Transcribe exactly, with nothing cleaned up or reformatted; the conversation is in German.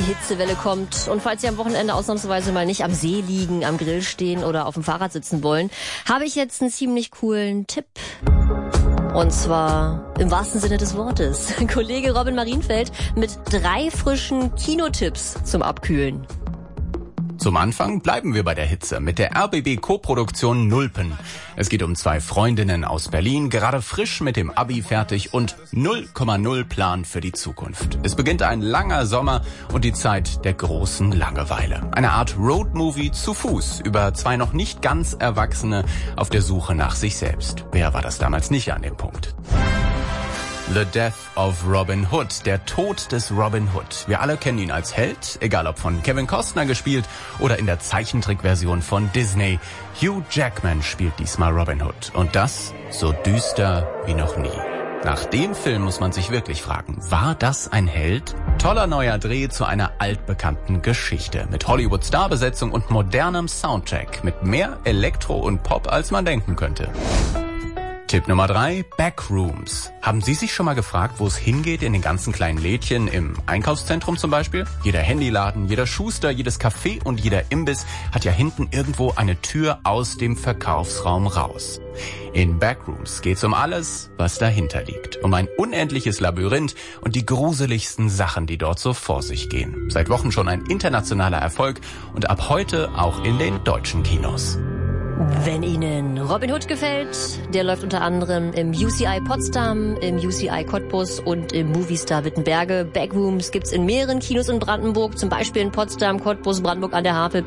Hitzewelle kommt. Und falls Sie am Wochenende ausnahmsweise mal nicht am See liegen, am Grill stehen oder auf dem Fahrrad sitzen wollen, habe ich jetzt einen ziemlich coolen Tipp. Und zwar im wahrsten Sinne des Wortes. Kollege Robin Marienfeld mit drei frischen Kinotipps zum Abkühlen. Zum Anfang bleiben wir bei der Hitze mit der R B B-Koproduktion Nulpen. Es geht um zwei Freundinnen aus Berlin, gerade frisch mit dem Abi fertig und null Komma null Plan für die Zukunft. Es beginnt ein langer Sommer und die Zeit der großen Langeweile. Eine Art Roadmovie zu Fuß über zwei noch nicht ganz Erwachsene auf der Suche nach sich selbst. Wer war das damals nicht an dem Punkt? The Death of Robin Hood, der Tod des Robin Hood. Wir alle kennen ihn als Held, egal ob von Kevin Costner gespielt oder in der Zeichentrickversion von Disney. Hugh Jackman spielt diesmal Robin Hood und das so düster wie noch nie. Nach dem Film muss man sich wirklich fragen, war das ein Held? Toller neuer Dreh zu einer altbekannten Geschichte mit Hollywood-Starbesetzung und modernem Soundtrack mit mehr Elektro und Pop, als man denken könnte. Tipp Nummer drei, Backrooms. Haben Sie sich schon mal gefragt, wo es hingeht in den ganzen kleinen Lädchen im Einkaufszentrum zum Beispiel? Jeder Handyladen, jeder Schuster, jedes Café und jeder Imbiss hat ja hinten irgendwo eine Tür aus dem Verkaufsraum raus. In Backrooms geht's um alles, was dahinter liegt. Um ein unendliches Labyrinth und die gruseligsten Sachen, die dort so vor sich gehen. Seit Wochen schon ein internationaler Erfolg und ab heute auch in den deutschen Kinos. Wenn Ihnen Robin Hood gefällt, der läuft unter anderem im U C I Potsdam, im U C I Cottbus und im Movistar Wittenberge. Backrooms gibt's in mehreren Kinos in Brandenburg, zum Beispiel in Potsdam, Cottbus, Brandenburg an der Havel,